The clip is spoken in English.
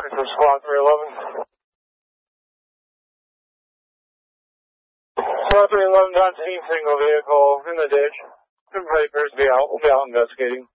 This is squad 311. Squad 311 down to any single vehicle in the ditch. Everybody appears to be out. We'll be out investigating.